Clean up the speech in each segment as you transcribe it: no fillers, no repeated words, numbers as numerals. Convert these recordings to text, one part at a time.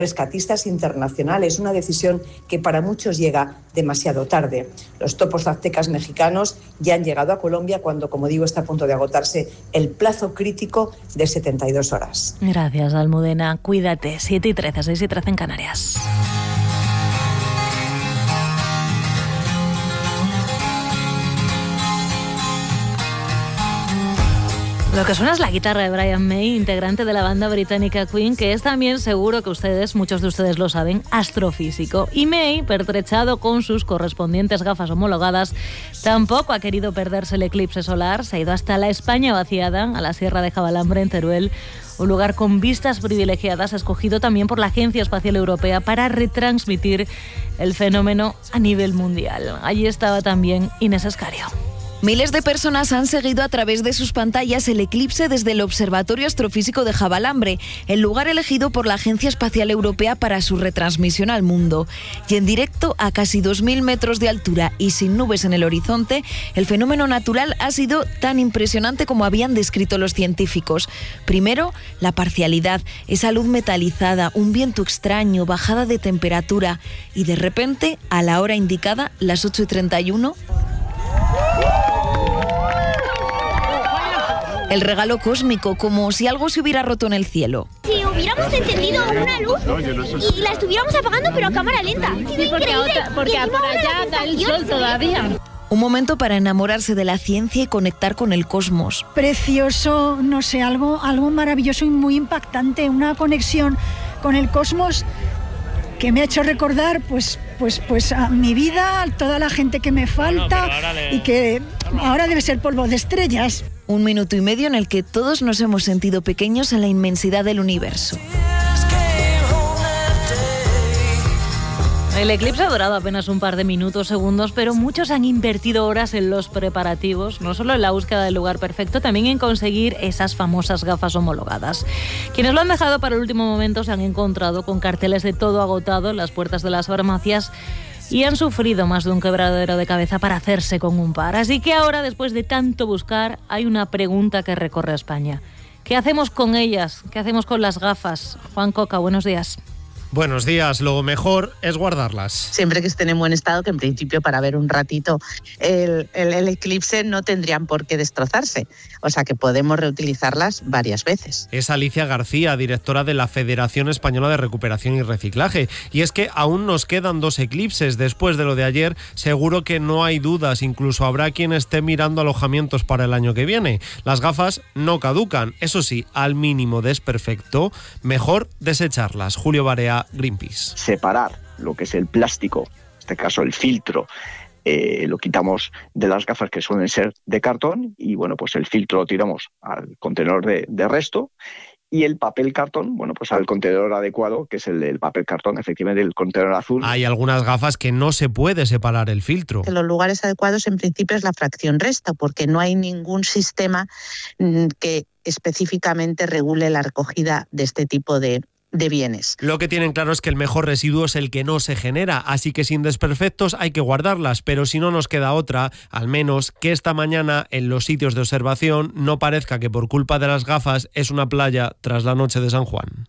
rescatistas internacionales, una decisión que para muchos llega demasiado tarde. Los topos aztecas mexicanos ya han llegado a Colombia cuando, como digo, está a punto de agotarse el plazo crítico de 72 horas. Gracias, Almudena. Cuídate. 7:13, 6:13 en Canarias. Lo que suena es la guitarra de Brian May, integrante de la banda británica Queen, que es también, seguro que muchos de ustedes lo saben, astrofísico. Y May, pertrechado con sus correspondientes gafas homologadas, tampoco ha querido perderse el eclipse solar. Se ha ido hasta la España vaciada, a la Sierra de Javalambre, en Teruel, un lugar con vistas privilegiadas, escogido también por la Agencia Espacial Europea para retransmitir el fenómeno a nivel mundial. Allí estaba también Inés Escario. Miles de personas han seguido a través de sus pantallas el eclipse desde el Observatorio Astrofísico de Javalambre, el lugar elegido por la Agencia Espacial Europea para su retransmisión al mundo. Y en directo, a casi 2.000 metros de altura y sin nubes en el horizonte, el fenómeno natural ha sido tan impresionante como habían descrito los científicos. Primero, la parcialidad, esa luz metalizada, un viento extraño, bajada de temperatura y de repente, a la hora indicada, las 8:31... el regalo cósmico, como si algo se hubiera roto en el cielo. Si hubiéramos encendido una luz y la estuviéramos apagando, pero a cámara lenta. Sí, porque por allá da el sol todavía. Un momento para enamorarse de la ciencia y conectar con el cosmos. Precioso, no sé, algo maravilloso y muy impactante, una conexión con el cosmos que me ha hecho recordar pues a mi vida, a toda la gente que me falta y que ahora debe ser polvo de estrellas. 1 minuto y medio en el que todos nos hemos sentido pequeños en la inmensidad del universo. El eclipse ha durado apenas un par de minutos, segundos, pero muchos han invertido horas en los preparativos, no solo en la búsqueda del lugar perfecto, también en conseguir esas famosas gafas homologadas. Quienes lo han dejado para el último momento se han encontrado con carteles de todo agotado en las puertas de las farmacias y han sufrido más de un quebradero de cabeza para hacerse con un par. Así que ahora, después de tanto buscar, hay una pregunta que recorre España. ¿Qué hacemos con ellas? ¿Qué hacemos con las gafas? Juan Coca, buenos días. Buenos días, lo mejor es guardarlas. Siempre que estén en buen estado, que en principio para ver un ratito el eclipse no tendrían por qué destrozarse. O sea que podemos reutilizarlas varias veces. Es Alicia García, directora de la Federación Española de Recuperación y Reciclaje. Y es que aún nos quedan 2 eclipses. Después de lo de ayer, seguro que no hay dudas. Incluso habrá quien esté mirando alojamientos para el año que viene. Las gafas no caducan. Eso sí, al mínimo desperfecto, mejor desecharlas. Julio Barea, Greenpeace. Separar lo que es el plástico, en este caso el filtro, lo quitamos de las gafas que suelen ser de cartón y bueno, pues el filtro lo tiramos al contenedor de resto y el papel cartón, bueno, pues al contenedor adecuado, que es el papel cartón, efectivamente el contenedor azul. Hay algunas gafas que no se puede separar el filtro. En los lugares adecuados en principio es la fracción resta, porque no hay ningún sistema que específicamente regule la recogida de este tipo de bienes. Lo que tienen claro es que el mejor residuo es el que no se genera, así que sin desperfectos hay que guardarlas, pero si no nos queda otra, al menos que esta mañana en los sitios de observación no parezca que por culpa de las gafas es una playa tras la noche de San Juan.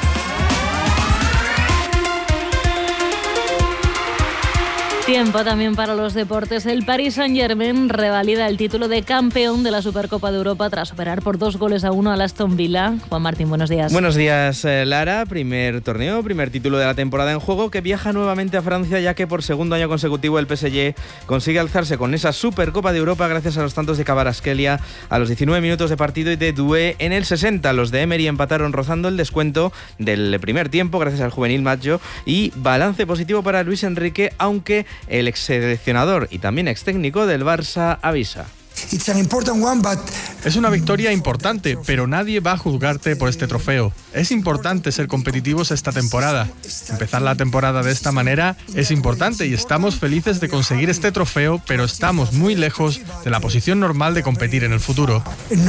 Tiempo también para los deportes. El Paris Saint-Germain revalida el título de campeón de la Supercopa de Europa tras superar por 2-1 al Aston Villa. Juan Martín, buenos días. Buenos días, Lara. Primer torneo, primer título de la temporada en juego, que viaja nuevamente a Francia, ya que por segundo año consecutivo el PSG consigue alzarse con esa Supercopa de Europa gracias a los tantos de Kvaratskhelia a los 19 minutos de partido y de Doué en el 60. Los de Emery empataron rozando el descuento del primer tiempo gracias al juvenil Maggio, y balance positivo para Luis Enrique, aunque el ex seleccionador y también ex técnico del Barça avisa. Es una victoria importante, pero nadie va a juzgarte por este trofeo. Es importante ser competitivos esta temporada. Empezar la temporada de esta manera es importante y estamos felices de conseguir este trofeo, pero estamos muy lejos de la posición normal de competir en el futuro.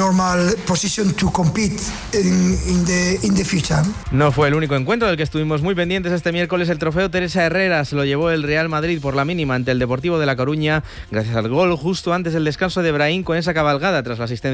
No fue el único encuentro del que estuvimos muy pendientes este miércoles. El trofeo Teresa Herrera se lo llevó el Real Madrid por la mínima ante el Deportivo de La Coruña, gracias al gol justo antes del descanso de Brahim con esa cabalgada tras la asistencia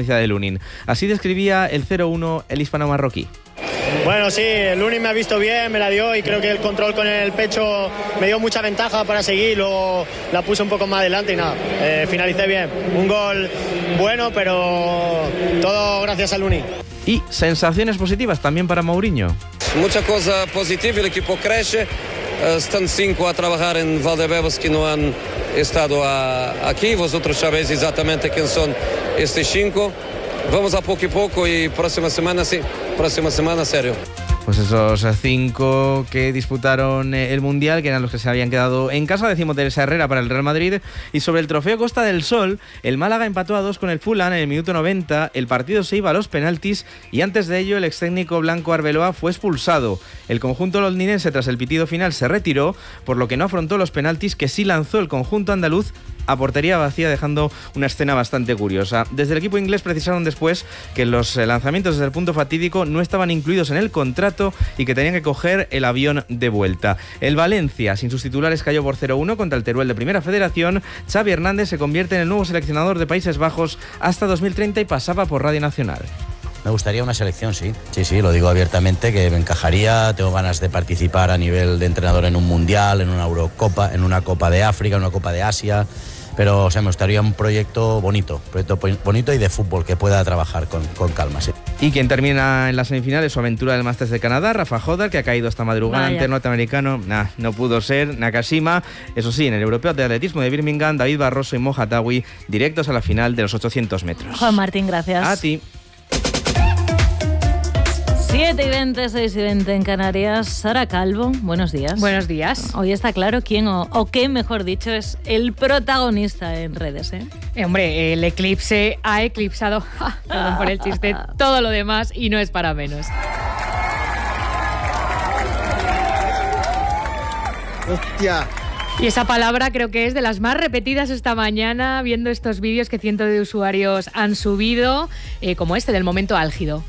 Valencia de Lunin. Así describía el 0-1 el hispano-marroquí. Bueno, sí, el Lunin me ha visto bien, me la dio y creo que el control con el pecho me dio mucha ventaja para seguir, luego la puse un poco más adelante y nada, finalicé bien. Un gol bueno, pero todo gracias al Lunin. Y sensaciones positivas también para Mourinho. Mucha cosa positiva, el equipo crece, están 5 a trabajar en Valdebebas que no han estado aquí, vosotros sabéis exactamente quién son estos 5. Vamos a poco y próxima semana serio. Pues esos 5 que disputaron el Mundial, que eran los que se habían quedado en casa. Decimos Teresa Herrera para el Real Madrid. Y sobre el trofeo Costa del Sol, el Málaga empató a 2 con el Fulham en el minuto 90. El partido se iba a los penaltis y antes de ello el ex técnico Blanco Arbeloa fue expulsado. El conjunto londinense, tras el pitido final, se retiró, por lo que no afrontó los penaltis que sí lanzó el conjunto andaluz a portería vacía, dejando una escena bastante curiosa. Desde el equipo inglés precisaron después que los lanzamientos desde el punto fatídico no estaban incluidos en el contrato y que tenían que coger el avión de vuelta. El Valencia, sin sus titulares, cayó por 0-1 contra el Teruel de Primera Federación. Xavi Hernández se convierte en el nuevo seleccionador de Países Bajos hasta 2030 y pasaba por Radio Nacional. Me gustaría una selección, sí, lo digo abiertamente, que me encajaría. Tengo ganas de participar a nivel de entrenador en un Mundial, en una Eurocopa, en una Copa de África, en una Copa de Asia. Pero me gustaría un proyecto bonito y de fútbol que pueda trabajar con calma, sí. Y quien termina en las semifinales su aventura del Masters de Canadá, Rafa Hodder, que ha caído esta madrugada ante el norteamericano. No pudo ser. Nakashima. Eso sí, en el Europeo de Atletismo de Birmingham, David Barroso y Mo Hatawi directos a la final de los 800 metros. Juan Martín, gracias. A ti. 7:20, 6:20 en Canarias. Sara Calvo, buenos días. Buenos días. Hoy está claro quién o qué, mejor dicho, es el protagonista en redes, ¿eh? Hombre, el eclipse ha eclipsado, perdón por el chiste, todo lo demás y no es para menos. ¡Hostia! Y esa palabra creo que es de las más repetidas esta mañana, viendo estos vídeos que cientos de usuarios han subido, como este del momento álgido.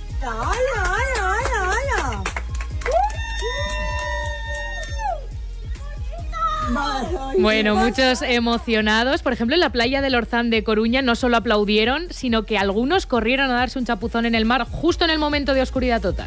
Bueno, muchos emocionados. Por ejemplo, en la playa del Orzán de Coruña no solo aplaudieron, sino que algunos corrieron a darse un chapuzón en el mar justo en el momento de oscuridad total.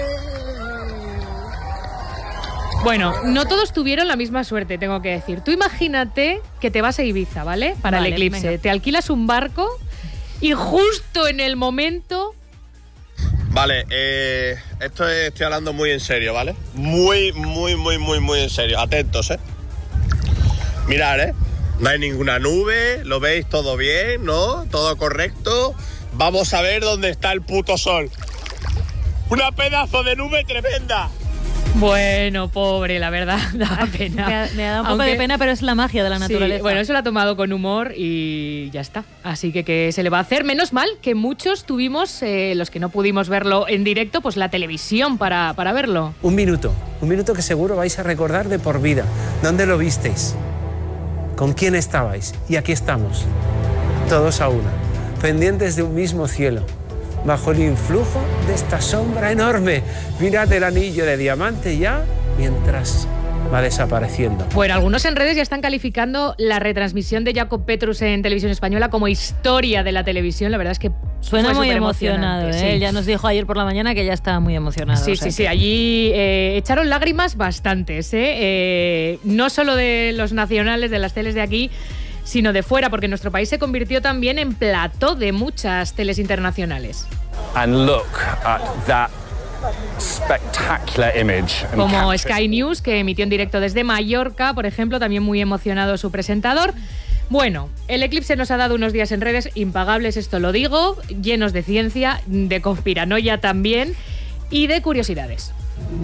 Bueno, no todos tuvieron la misma suerte, tengo que decir. Tú imagínate que te vas a Ibiza, ¿vale? Para el eclipse. Venga. Te alquilas un barco y justo en el momento... Vale, estoy hablando muy en serio, ¿vale? Muy en serio. Atentos, ¿eh? Mirad, no hay ninguna nube, lo veis todo bien, ¿no? Todo correcto. Vamos a ver dónde está el puto sol. ¡Una pedazo de nube tremenda! Bueno, pobre, la verdad, da pena. Me ha dado un poco de pena, pero es la magia de la naturaleza. Sí, bueno, eso lo ha tomado con humor y ya está. Así que ¿qué se le va a hacer? Menos mal que muchos tuvimos, los que no pudimos verlo en directo, pues la televisión para verlo. Un minuto que seguro vais a recordar de por vida. ¿Dónde lo visteis? ¿Con quién estabais? Y aquí estamos, todos a una, pendientes de un mismo cielo, bajo el influjo de esta sombra enorme. Mirad el anillo de diamante ya, mientras va desapareciendo. Bueno, algunos en redes ya están calificando la retransmisión de Jacob Petrus en Televisión Española como historia de la televisión. La verdad es que suena muy emocionado, ¿eh? Sí. Él ya nos dijo ayer por la mañana que ya estaba muy emocionado. Sí, o sea sí. Allí echaron lágrimas bastantes, ¿eh? No solo de los nacionales, de las teles de aquí, sino de fuera, porque nuestro país se convirtió también en plató de muchas teles internacionales. And look at that spectacular image. Como Sky News, que emitió en directo desde Mallorca, por ejemplo, también muy emocionado su presentador. Bueno, el eclipse nos ha dado unos días en redes impagables, esto lo digo, llenos de ciencia, de conspiranoia también y de curiosidades.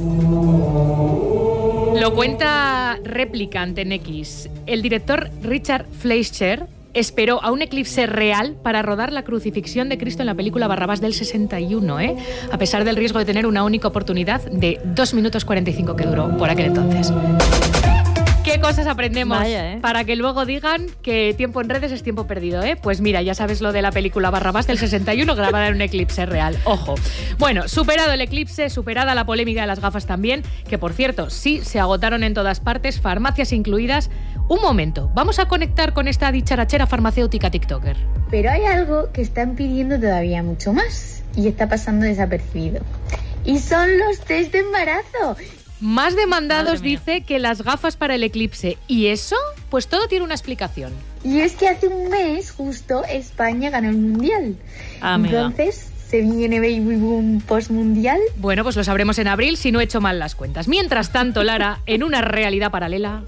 Lo cuenta Replicant en X. El director Richard Fleischer esperó a un eclipse real para rodar la crucifixión de Cristo en la película Barrabás del 61, a pesar del riesgo de tener una única oportunidad de 2 minutos 45 que duró por aquel entonces. ¿Qué cosas aprendemos? Vaya, para que luego digan que tiempo en redes es tiempo perdido, ¿eh? Pues mira, ya sabes lo de la película Barrabás del 61 grabada en un eclipse real. Ojo. Bueno, superado el eclipse, superada la polémica de las gafas también, que por cierto, sí, se agotaron en todas partes, farmacias incluidas. Un momento, vamos a conectar con esta dicharachera farmacéutica tiktoker. Pero hay algo que están pidiendo todavía mucho más y está pasando desapercibido. Y son los test de embarazo. Más demandados dice que las gafas para el eclipse. ¿Y eso? Pues todo tiene una explicación. Y es que hace un mes justo España ganó el Mundial. Amiga. Entonces, ¿se viene baby boom postmundial? Bueno, pues lo sabremos en abril si no he hecho mal las cuentas. Mientras tanto, Lara, en una realidad paralela...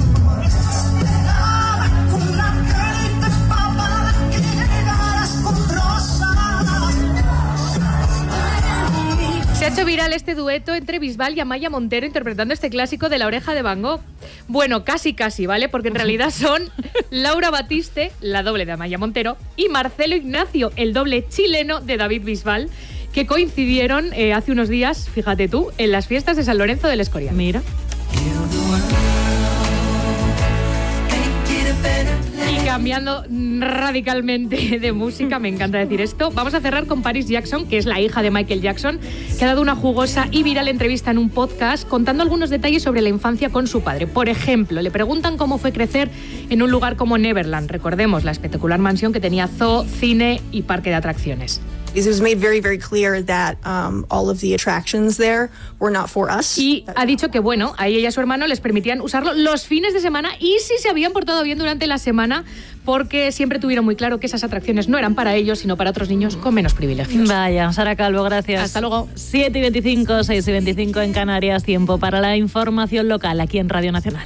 Se ha hecho viral este dueto entre Bisbal y Amaya Montero interpretando este clásico de La oreja de Van Gogh. Bueno, casi, ¿vale? Porque en realidad son Laura Batiste, la doble de Amaya Montero, y Marcelo Ignacio, el doble chileno de David Bisbal, que coincidieron hace unos días, fíjate tú, en las fiestas de San Lorenzo del Escorial. Mira. Y cambiando radicalmente de música, me encanta decir esto, vamos a cerrar con Paris Jackson, que es la hija de Michael Jackson, que ha dado una jugosa y viral entrevista en un podcast contando algunos detalles sobre la infancia con su padre. Por ejemplo, le preguntan cómo fue crecer en un lugar como Neverland. Recordemos la espectacular mansión que tenía zoo, cine y parque de atracciones. It was made very, very clear that all of the attractions there were not for us. Y ha dicho que, bueno, a ella y a su hermano les permitían usarlo los fines de semana y si se habían portado bien durante la semana, porque siempre tuvieron muy claro que esas atracciones no eran para ellos, sino para otros niños con menos privilegios. Vaya, Sara Calvo, gracias. Hasta luego. 7:25, 6:25 en Canarias, tiempo para la información local aquí en Radio Nacional.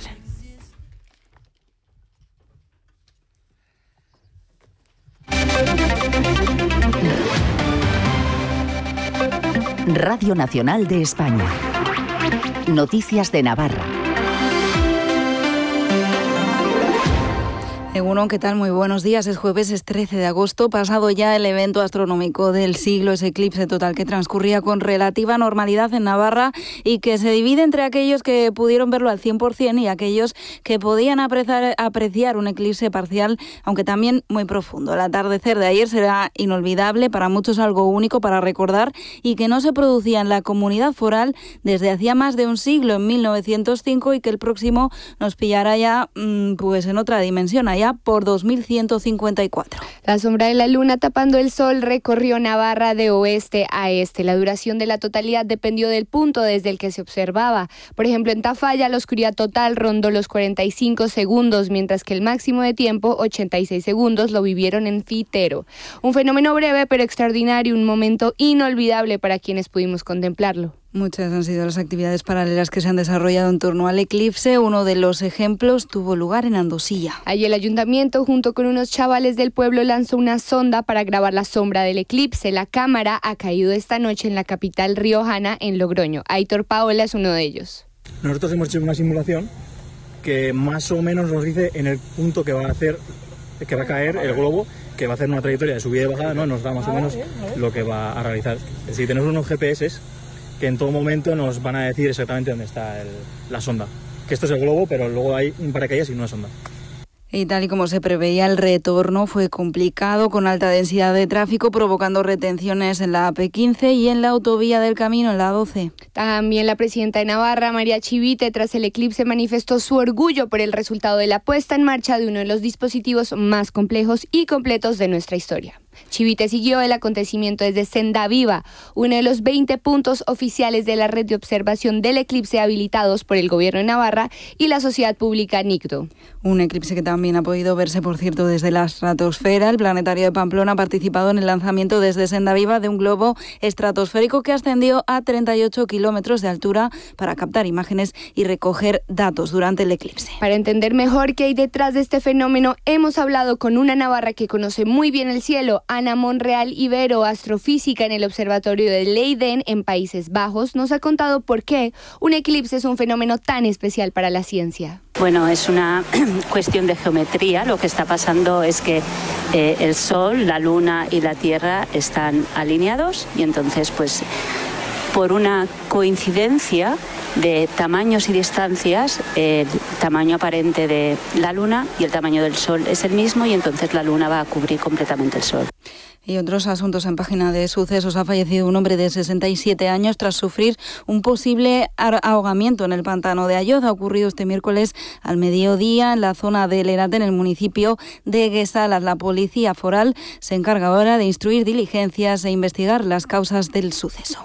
Radio Nacional de España. Noticias de Navarra. Egunon, ¿qué tal? Muy buenos días. Es jueves, es 13 de agosto, pasado ya el evento astronómico del siglo, ese eclipse total que transcurría con relativa normalidad en Navarra y que se divide entre aquellos que pudieron verlo al 100% y aquellos que podían apreciar un eclipse parcial, aunque también muy profundo. El atardecer de ayer será inolvidable, para muchos algo único para recordar y que no se producía en la comunidad foral desde hacía más de un siglo, en 1905, y que el próximo nos pillará ya pues en otra dimensión, allá por 2154. La sombra de la luna tapando el sol recorrió Navarra de oeste a este. La duración de la totalidad dependió del punto desde el que se observaba. Por ejemplo, en Tafalla la oscuridad total rondó los 45 segundos, mientras que el máximo de tiempo, 86 segundos, lo vivieron en Fitero. Un fenómeno breve pero extraordinario, un momento inolvidable para quienes pudimos contemplarlo. Muchas han sido las actividades paralelas que se han desarrollado en torno al eclipse. Uno de los ejemplos tuvo lugar en Andosilla. Allí el ayuntamiento, junto con unos chavales del pueblo, lanzó una sonda para grabar la sombra del eclipse. La cámara ha caído esta noche en la capital riojana, en Logroño. Aitor Paola es uno de ellos. Nosotros hemos hecho una simulación que más o menos nos dice en el punto que va a caer el globo, que va a hacer una trayectoria de subida y bajada, ¿no? Nos da más o menos lo que va a realizar. Es decir, tenemos unos GPS que en todo momento nos van a decir exactamente dónde está la sonda. Que esto es el globo, pero luego hay un paracaídas y una sonda. Y tal y como se preveía, el retorno fue complicado, con alta densidad de tráfico, provocando retenciones en la AP15 y en la autovía del Camino, en la 12. También la presidenta de Navarra, María Chivite, tras el eclipse manifestó su orgullo por el resultado de la puesta en marcha de uno de los dispositivos más complejos y completos de nuestra historia. Chivite siguió el acontecimiento desde Senda Viva, uno de los 20 puntos oficiales de la red de observación del eclipse habilitados por el Gobierno de Navarra y la sociedad pública NICTO. Un eclipse que también ha podido verse, por cierto, desde la estratosfera. El Planetario de Pamplona ha participado en el lanzamiento desde Senda Viva de un globo estratosférico que ascendió a 38 kilómetros de altura para captar imágenes y recoger datos durante el eclipse. Para entender mejor qué hay detrás de este fenómeno, hemos hablado con una navarra que conoce muy bien el cielo, Ana Monreal Ibero, astrofísica en el Observatorio de Leiden, en Países Bajos, nos ha contado por qué un eclipse es un fenómeno tan especial para la ciencia. Bueno, es una cuestión de geometría. Lo que está pasando es que el Sol, la Luna y la Tierra están alineados y entonces pues por una coincidencia de tamaños y distancias. El tamaño aparente de la Luna y el tamaño del Sol es el mismo, y entonces la Luna va a cubrir completamente el Sol. Y otros asuntos en página de sucesos. Ha fallecido un hombre de 67 años tras sufrir un posible ahogamiento en el pantano de Ayoz. Ha ocurrido este miércoles al mediodía en la zona de Lerate, en el municipio de Guesalas. La policía foral se encarga ahora de instruir diligencias e investigar las causas del suceso.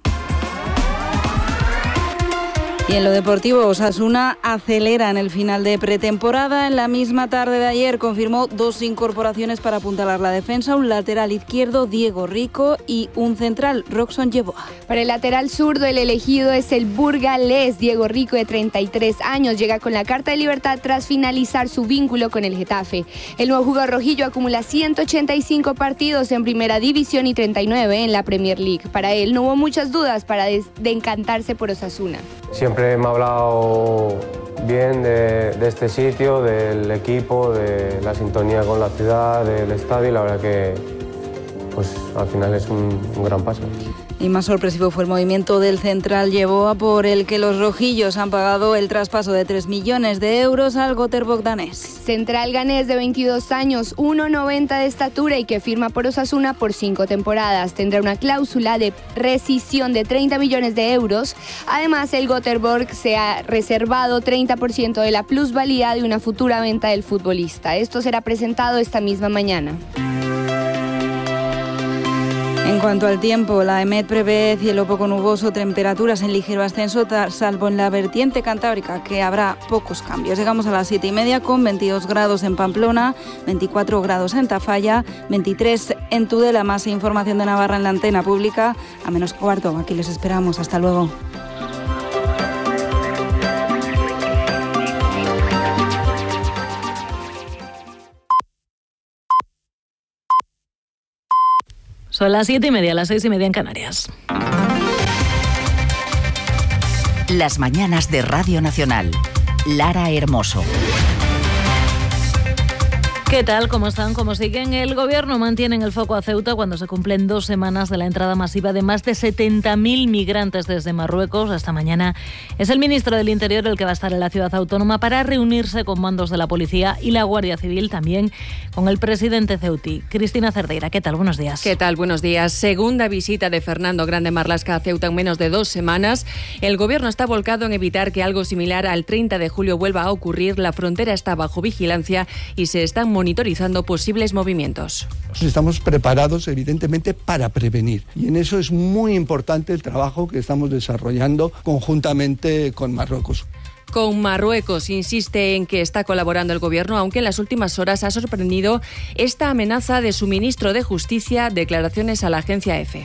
Y en lo deportivo, Osasuna acelera en el final de pretemporada. En la misma tarde de ayer confirmó 2 incorporaciones para apuntalar la defensa: un lateral izquierdo, Diego Rico, y un central, Roxon Yeboah. Para el lateral zurdo, el elegido es el burgalés Diego Rico, de 33 años. Llega con la carta de libertad tras finalizar su vínculo con el Getafe. El nuevo jugador rojillo acumula 185 partidos en Primera División y 39 en la Premier League. Para él no hubo muchas dudas para encantarse por Osasuna. Siempre me ha hablado bien de este sitio, del equipo, de la sintonía con la ciudad, del estadio, y la verdad que pues al final es un gran paso. Y más sorpresivo fue el movimiento del central Yeboah, por el que los rojillos han pagado el traspaso de 3 millones de euros al Göteborg danés. Central ganés de 22 años, 1,90 de estatura y que firma por Osasuna por 5 temporadas. Tendrá una cláusula de rescisión de 30 millones de euros. Además, el Göteborg se ha reservado 30% de la plusvalía de una futura venta del futbolista. Esto será presentado esta misma mañana. En cuanto al tiempo, la EMET prevé cielo poco nuboso, temperaturas en ligero ascenso, salvo en la vertiente cantábrica, que habrá pocos cambios. Llegamos a las 7:30 con 22 grados en Pamplona, 24 grados en Tafalla, 23 en Tudela. Más información de Navarra en la antena pública a -4. Aquí les esperamos. Hasta luego. Son las 7:30, las 6:30 en Canarias. Las mañanas de Radio Nacional. Lara Hermoso. ¿Qué tal? ¿Cómo están? ¿Cómo siguen? El Gobierno mantiene en el foco a Ceuta cuando se cumplen 2 semanas de la entrada masiva de más de 70.000 migrantes desde Marruecos. Esta mañana es el ministro del Interior el que va a estar en la ciudad autónoma para reunirse con mandos de la Policía y la Guardia Civil, también con el presidente ceutí. Cristina Cerdeira, ¿qué tal? Buenos días. ¿Qué tal? Buenos días. Segunda visita de Fernando Grande Marlaska a Ceuta en menos de 2 semanas. El Gobierno está volcado en evitar que algo similar al 30 de julio vuelva a ocurrir. La frontera está bajo vigilancia y se están monitorizando posibles movimientos. Estamos preparados, evidentemente, para prevenir. Y en eso es muy importante el trabajo que estamos desarrollando conjuntamente con Marruecos. Con Marruecos insiste en que está colaborando el Gobierno, aunque en las últimas horas ha sorprendido esta amenaza de su ministro de Justicia, declaraciones a la agencia EFE.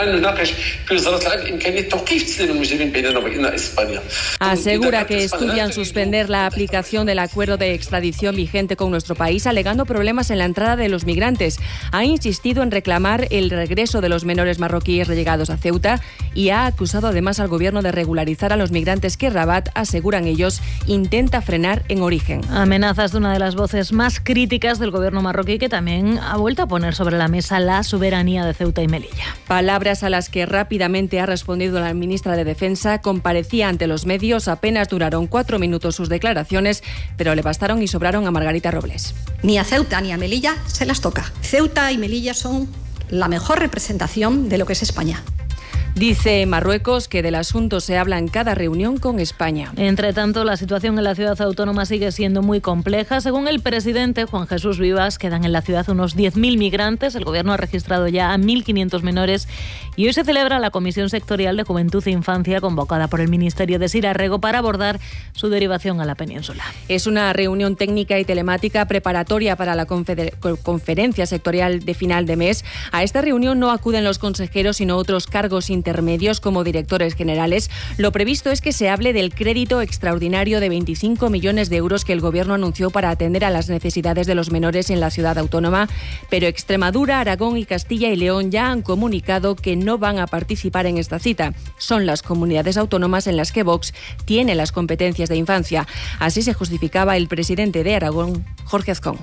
Asegura que estudian suspender la aplicación del acuerdo de extradición vigente con nuestro país, alegando problemas en la entrada de los migrantes. Ha insistido en reclamar el regreso de los menores marroquíes llegados a Ceuta y ha acusado además al Gobierno de regularizar a los migrantes que Rabat, aseguran ellos, intenta frenar en origen. Amenazas de una de las voces más críticas del Gobierno marroquí, que también ha vuelto a poner sobre la mesa la soberanía de Ceuta y Melilla. Palabras a las que rápidamente ha respondido la ministra de Defensa. Comparecía ante los medios, apenas duraron 4 minutos sus declaraciones, pero le bastaron y sobraron a Margarita Robles. Ni a Ceuta ni a Melilla se las toca. Ceuta y Melilla son la mejor representación de lo que es España. Dice Marruecos que del asunto se habla en cada reunión con España. Entre tanto, la situación en la ciudad autónoma sigue siendo muy compleja. Según el presidente Juan Jesús Vivas, quedan en la ciudad unos 10.000 migrantes. El Gobierno ha registrado ya a 1.500 menores y hoy se celebra la Comisión Sectorial de Juventud e Infancia convocada por el Ministerio de Sirarrego para abordar su derivación a la península. Es una reunión técnica y telemática preparatoria para la conferencia sectorial de final de mes. A esta reunión no acuden los consejeros, sino otros cargos intermedios como directores generales. Lo previsto es que se hable del crédito extraordinario de 25 millones de euros que el Gobierno anunció para atender a las necesidades de los menores en la ciudad autónoma, pero Extremadura, Aragón y Castilla y León ya han comunicado que no van a participar en esta cita. Son las comunidades autónomas en las que Vox tiene las competencias de infancia. Así se justificaba el presidente de Aragón, Jorge Azcón.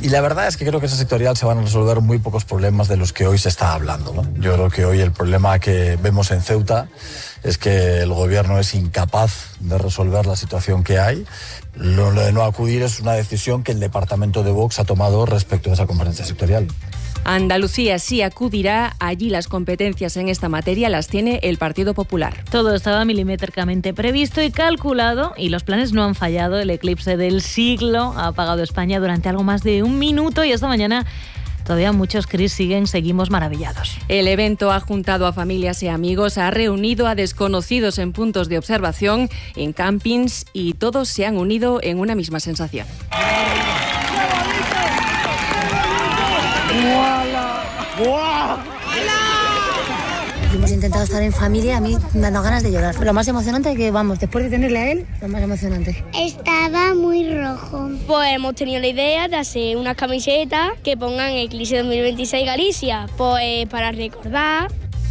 Y la verdad es que creo que esa sectorial se van a resolver muy pocos problemas de los que hoy se está hablando, ¿no? Yo creo que hoy el problema que vemos en Ceuta es que el gobierno es incapaz de resolver la situación que hay. Lo de no acudir es una decisión que el departamento de Vox ha tomado respecto a esa conferencia sectorial. Andalucía sí acudirá, allí las competencias en esta materia las tiene el Partido Popular. Todo estaba milimétricamente previsto y calculado y los planes no han fallado. El eclipse del siglo ha apagado España durante algo más de un minuto y esta mañana todavía muchos, Cris, seguimos maravillados. El evento ha juntado a familias y amigos, ha reunido a desconocidos en puntos de observación, en campings y todos se han unido en una misma sensación. Hemos intentado estar en familia, a mí me han dado ganas de llorar. Lo más emocionante que, vamos, después de tenerle a él, lo más emocionante. Estaba muy rojo. Pues hemos tenido la idea de hacer unas camisetas que pongan Eclipse 2026 Galicia, pues para recordar.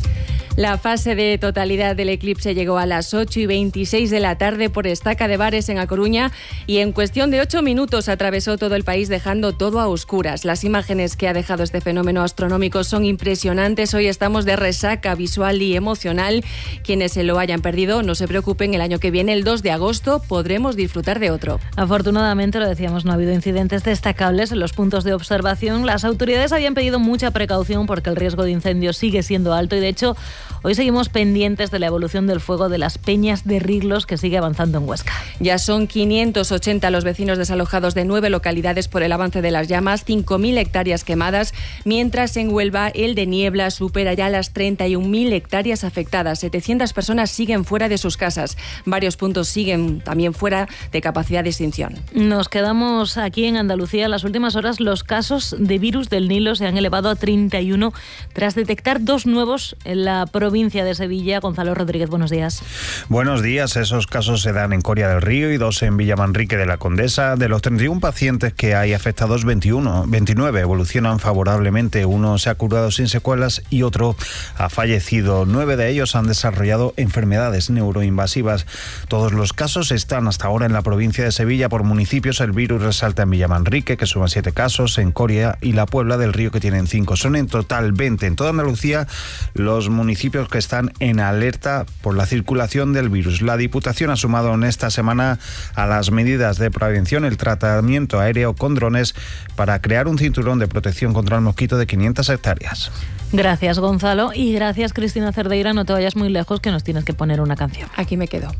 La fase de totalidad del eclipse llegó a las 8:26 de la tarde por Estaca de Bares en A Coruña y en cuestión de 8 minutos atravesó todo el país dejando todo a oscuras. Las imágenes que ha dejado este fenómeno astronómico son impresionantes. Hoy estamos de resaca visual y emocional. Quienes se lo hayan perdido, no se preocupen, el año que viene, el 2 de agosto, podremos disfrutar de otro. Afortunadamente, lo decíamos, no ha habido incidentes destacables en los puntos de observación. Las autoridades habían pedido mucha precaución porque el riesgo de incendio sigue siendo alto y, de hecho, hoy seguimos pendientes de la evolución del fuego de las Peñas de Riglos, que sigue avanzando en Huesca. Ya son 580 los vecinos desalojados de 9 localidades por el avance de las llamas, 5.000 hectáreas quemadas, mientras en Huelva el de Niebla supera ya las 31.000 hectáreas afectadas. 700 personas siguen fuera de sus casas. Varios puntos siguen también fuera de capacidad de extinción. Nos quedamos aquí en Andalucía. En las últimas horas los casos de virus del Nilo se han elevado a 31 tras detectar 2 nuevos en la provincia de Sevilla. Gonzalo Rodríguez, buenos días. Buenos días. Esos casos se dan en Coria del Río y 2 en Villamanrique de la Condesa. De los 31 pacientes que hay afectados, 29 evolucionan favorablemente. Uno se ha curado sin secuelas y otro ha fallecido. 9 de ellos han desarrollado enfermedades neuroinvasivas. Todos los casos están hasta ahora en la provincia de Sevilla por municipios. El virus resalta en Villamanrique, que suman 7 casos, en Coria y la Puebla del Río, que tienen 5. Son en total 20. En toda Andalucía, los municipios que están en alerta por la circulación del virus. La Diputación ha sumado en esta semana a las medidas de prevención el tratamiento aéreo con drones para crear un cinturón de protección contra el mosquito de 500 hectáreas. Gracias, Gonzalo, y gracias, Cristina Cerdeira. No te vayas muy lejos, que nos tienes que poner una canción. Aquí me quedo.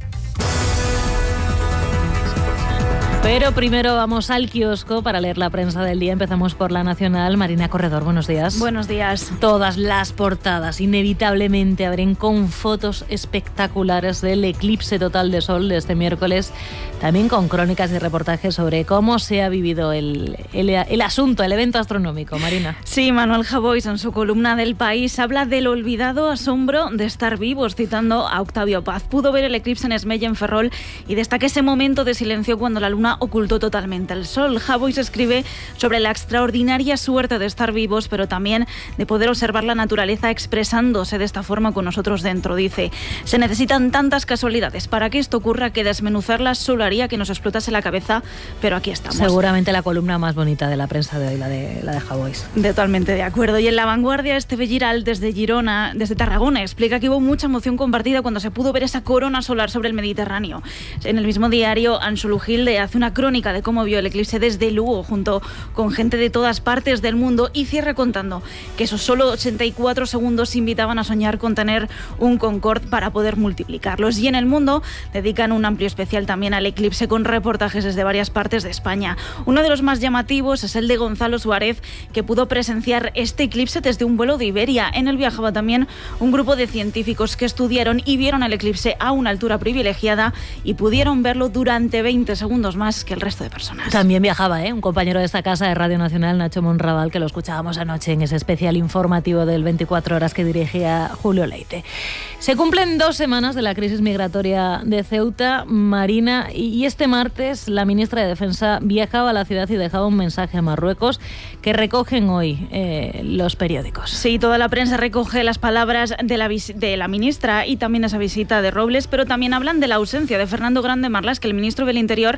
Pero primero vamos al kiosco para leer la prensa del día. Empezamos por La Nacional. Marina Corredor, buenos días. Buenos días. Todas las portadas inevitablemente abren con fotos espectaculares del eclipse total de sol de este miércoles, también con crónicas y reportajes sobre cómo se ha vivido el asunto, el evento astronómico. Marina. Sí, Manuel Javois en su columna del País habla del olvidado asombro de estar vivos, citando a Octavio Paz. Pudo ver el eclipse en Esmella, en Ferrol, y destaca ese momento de silencio cuando la luna ocultó totalmente el sol. Javois escribe sobre la extraordinaria suerte de estar vivos, pero también de poder observar la naturaleza expresándose de esta forma con nosotros dentro. Dice: se necesitan tantas casualidades para que esto ocurra que desmenuzarlas solo haría que nos explotase la cabeza, pero aquí estamos. Seguramente la columna más bonita de la prensa de hoy, la de Javois. Totalmente de acuerdo. Y en La Vanguardia, Esteve Giral, desde Tarragona, explica que hubo mucha emoción compartida cuando se pudo ver esa corona solar sobre el Mediterráneo. En el mismo diario, Ansulu Gilde hace una crónica de cómo vio el eclipse desde Lugo, junto con gente de todas partes del mundo, y cierra contando que esos solo 84 segundos invitaban a soñar con tener un Concorde para poder multiplicarlos. Y en El Mundo dedican un amplio especial también al eclipse, con reportajes desde varias partes de España. Uno de los más llamativos es el de Gonzalo Suárez, que pudo presenciar este eclipse desde un vuelo de Iberia. En él viajaba también un grupo de científicos que estudiaron y vieron el eclipse a una altura privilegiada y pudieron verlo durante 20 segundos más que el resto de personas. También viajaba, un compañero de esta casa de Radio Nacional, Nacho Monraval, que lo escuchábamos anoche en ese especial informativo del 24 horas que dirigía Julio Leite. Se cumplen 2 semanas de la crisis migratoria de Ceuta, Marina, y este martes la ministra de Defensa viajaba a la ciudad y dejaba un mensaje a Marruecos que recogen hoy los periódicos. Sí, toda la prensa recoge las palabras de la ministra y también esa visita de Robles, pero también hablan de la ausencia de Fernando Grande Marlaska, el ministro del Interior, en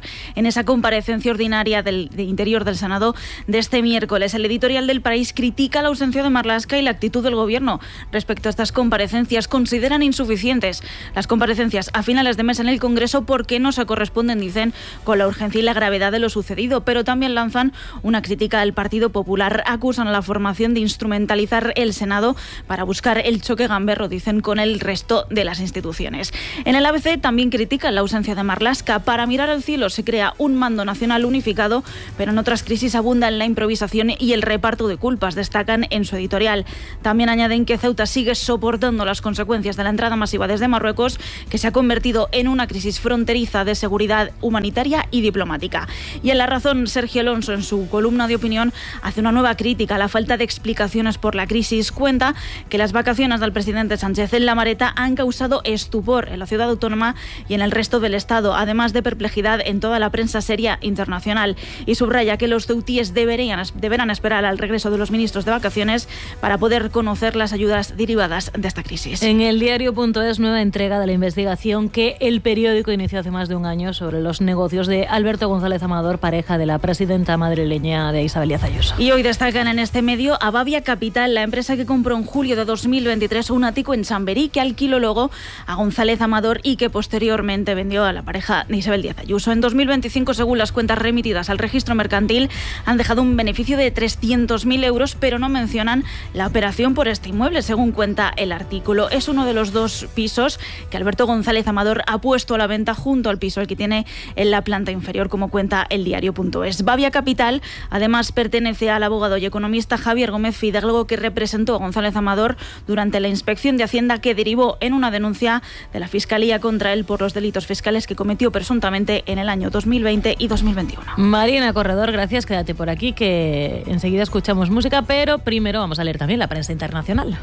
en esa comparecencia ordinaria de Interior del Senado de este miércoles. El editorial del País critica la ausencia de Marlaska y la actitud del Gobierno respecto a estas comparecencias. Consideran insuficientes las comparecencias a finales de mes en el Congreso porque no se corresponden, dicen, con la urgencia y la gravedad de lo sucedido, pero también lanzan una crítica al Partido Popular. Acusan a la formación de instrumentalizar el Senado para buscar el choque gamberro, dicen, con el resto de las instituciones. En el ABC también critican la ausencia de Marlaska. Para mirar al cielo se crea un mando nacional unificado, pero en otras crisis abundan la improvisación y el reparto de culpas, destacan en su editorial. También añaden que Ceuta sigue soportando las consecuencias de la entrada masiva desde Marruecos, que se ha convertido en una crisis fronteriza de seguridad humanitaria y diplomática. Y en La Razón, Sergio Alonso, en su columna de opinión, hace una nueva crítica a la falta de explicaciones por la crisis. Cuenta que las vacaciones del presidente Sánchez en La Mareta han causado estupor en la ciudad autónoma y en el resto del Estado, además de perplejidad en toda la prensa seria internacional. Y subraya que los ceutíes deberán esperar al regreso de los ministros de vacaciones para poder conocer las ayudas derivadas de esta crisis. En el diario.es, nueva entrega de la investigación que el periódico inició hace más de un año sobre los negocios de Alberto González Amador, pareja de la presidenta madrileña de Isabel Díaz Ayuso. Y hoy destacan en este medio a Bavia Capital, la empresa que compró en julio de 2023 un ático en Chamberí, que alquiló luego a González Amador y que posteriormente vendió a la pareja de Isabel Díaz Ayuso. En 2025, según las cuentas remitidas al registro mercantil, han dejado un beneficio de 300.000 euros, pero no mencionan la operación por este inmueble, según cuenta el artículo. Es uno de los 2 pisos que Alberto González Amador ha puesto a la venta junto al piso que tiene en la planta inferior, como cuenta el diario.es. Bavia Capital, además, pertenece al abogado y economista Javier Gómez Fidalgo, que representó a González Amador durante la inspección de Hacienda que derivó en una denuncia de la Fiscalía contra él por los delitos fiscales que cometió presuntamente en el año 2020 y 2021. Marina Corredor, gracias. Quédate por aquí que enseguida escuchamos música, pero primero vamos a leer también la prensa internacional.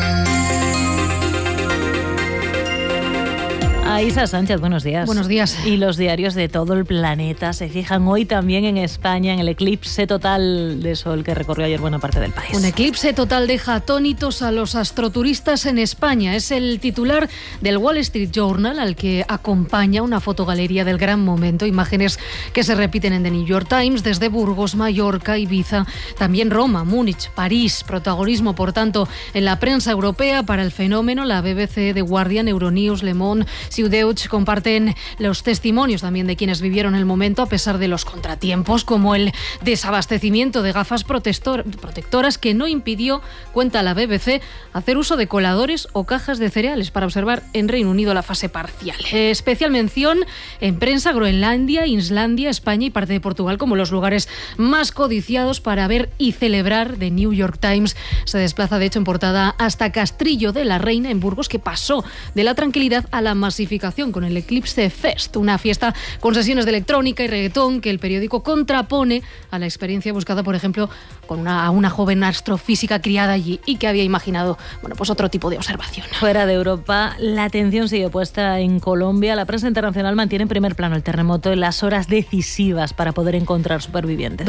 Aísa Sánchez, buenos días. Buenos días. Y los diarios de todo el planeta se fijan hoy también en España, en el eclipse total de sol que recorrió ayer buena parte del país. Un eclipse total deja atónitos a los astroturistas en España. Es el titular del Wall Street Journal, al que acompaña una fotogalería del gran momento, imágenes que se repiten en The New York Times, desde Burgos, Mallorca, Ibiza, también Roma, Múnich, París. Protagonismo, por tanto, en la prensa europea para el fenómeno. La BBC, The Guardian, Euronews, Le Monde, Deutsch comparten los testimonios también de quienes vivieron el momento a pesar de los contratiempos, como el desabastecimiento de gafas protectoras que no impidió, cuenta la BBC, hacer uso de coladores o cajas de cereales para observar en Reino Unido la fase parcial. Especial mención en prensa Groenlandia, Islandia, España y parte de Portugal como los lugares más codiciados para ver y celebrar. The New York Times se desplaza de hecho en portada hasta Castrillo de la Reina en Burgos, que pasó de la tranquilidad a la masificación con el Eclipse Fest, una fiesta con sesiones de electrónica y reggaetón que el periódico contrapone a la experiencia buscada, por ejemplo, con una joven astrofísica criada allí y que había imaginado, pues otro tipo de observación. Fuera de Europa, la atención sigue puesta en Colombia. La prensa internacional mantiene en primer plano el terremoto en las horas decisivas para poder encontrar supervivientes.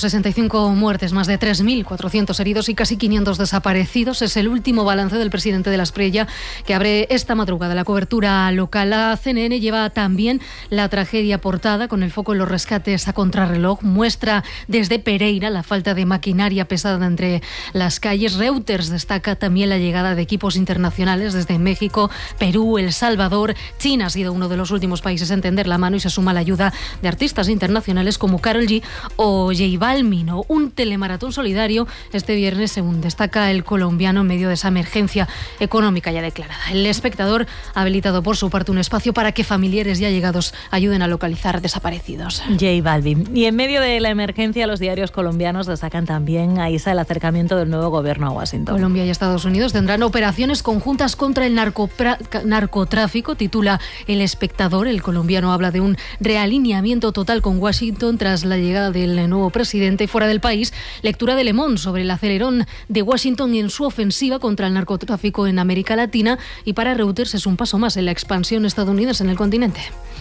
265 muertes, más de 3.400 heridos y casi 500 desaparecidos. Es el último balance del presidente de la Espriella, que abre esta madrugada la cobertura local. La CNN lleva también la tragedia portada, con el foco en los rescates a contrarreloj. Muestra desde Pereira la falta de maquinaria pesada entre las calles. Reuters destaca también la llegada de equipos internacionales desde México, Perú, El Salvador. China ha sido uno de los últimos países en tender la mano y se suma la ayuda de artistas internacionales como Karol G o J Balvin. Un telemaratón solidario este viernes, según destaca el colombiano, en medio de esa emergencia económica ya declarada. El Espectador ha habilitado por su parte un espacio para que familiares y allegados ayuden a localizar desaparecidos. J Balvin. Y en medio de la emergencia, los diarios colombianos destacan también a el acercamiento del nuevo gobierno a Washington. Colombia y Estados Unidos tendrán operaciones conjuntas contra el narcotráfico, titula El Espectador. El colombiano habla de un realineamiento total con Washington tras la llegada del nuevo presidente. Fuera del país, lectura de Le Monde sobre el acelerón de Washington en su ofensiva contra el narcotráfico en América Latina, y para Reuters es un paso más en la expansión estadounidense en el continente.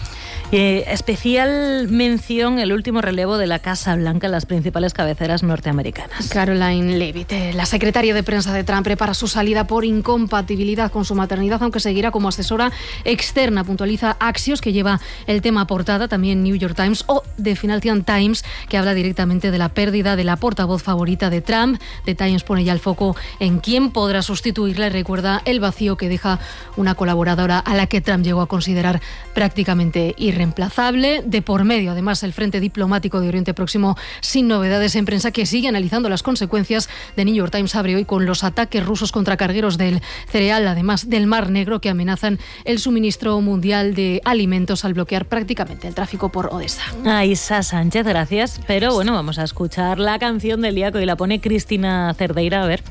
Especial mención el último relevo de la Casa Blanca en las principales cabeceras norteamericanas. Caroline Leavitt, la secretaria de prensa de Trump, prepara su salida por incompatibilidad con su maternidad, aunque seguirá como asesora externa. Puntualiza Axios, que lleva el tema a portada, también New York Times o The Financial Times, que habla directamente de la pérdida de la portavoz favorita de Trump. The Times pone ya el foco en quién podrá sustituirla y recuerda el vacío que deja una colaboradora a la que Trump llegó a considerar prácticamente irreemplazable. De por medio, además, el frente diplomático de Oriente Próximo sin novedades en prensa, que sigue analizando las consecuencias. The New York Times abre hoy con los ataques rusos contra cargueros del cereal, además del Mar Negro, que amenazan el suministro mundial de alimentos al bloquear prácticamente el tráfico por Odessa. Isa Sánchez, gracias. Pero bueno, vamos a escuchar la canción del día que hoy la pone Cristina Cerdeira. A ver.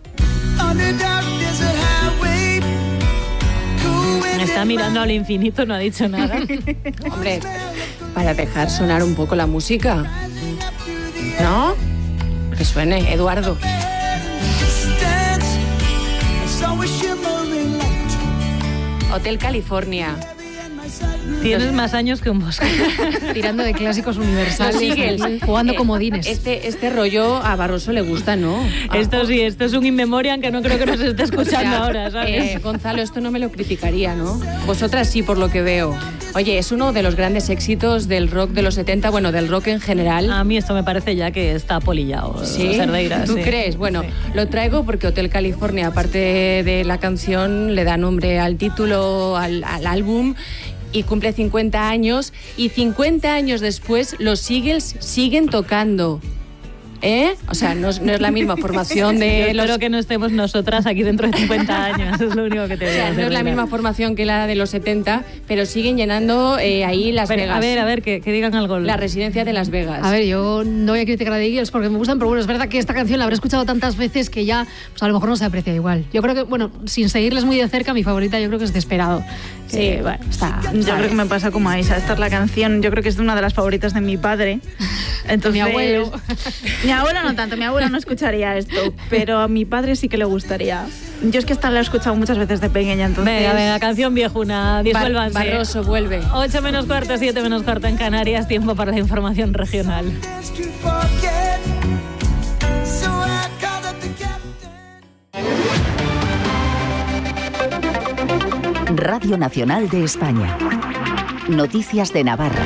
Me está mirando al infinito, no ha dicho nada. Hombre, para dejar sonar un poco la música, ¿no? Que suene, Eduardo. Hotel California. Tienes más años que un bosque. Tirando de clásicos universales, jugando comodines. Este rollo a Barroso le gusta, ¿no? Esto sí, esto es un in memoriam que no creo que nos esté escuchando ahora, ¿sabes? Gonzalo, esto no me lo criticaría, ¿no? Vosotras sí, por lo que veo. Oye, es uno de los grandes éxitos del rock de los 70, bueno, del rock en general. A mí esto me parece ya que está apolillado. ¿Sí? Cerdeira, ¿Tú crees? Bueno, lo traigo porque Hotel California, aparte de la canción, le da nombre al título, al álbum, y cumple 50 años, y 50 años después los Eagles siguen tocando. O sea, no es la misma formación de Yo espero que no estemos nosotras aquí dentro de 50 años, es lo único que te voy a decir. No es la misma formación que la de los 70, pero siguen llenando ahí Las Vegas. A ver, que digan algo. La residencia de Las Vegas. A ver, yo no voy a criticar a The Eagles porque me gustan, pero bueno, es verdad que esta canción la habré escuchado tantas veces que ya, pues a lo mejor no se aprecia igual. Yo creo que, bueno, sin seguirles muy de cerca, mi favorita yo creo que es Desperado. Sí, bueno, yo creo que me pasa como a Isa. Esta es la canción, yo creo que es una de las favoritas de mi padre. Entonces, mi abuelo. Mi abuelo no tanto, mi abuelo no escucharía esto, pero a mi padre sí que le gustaría. Yo es que esta la he escuchado muchas veces de pequeña, entonces... Venga, canción viejuna, disuélvanse. Barroso, vuelve. 8 menos cuarto, 7 menos cuarto en Canarias, tiempo para la información regional. Radio Nacional de España. Noticias de Navarra.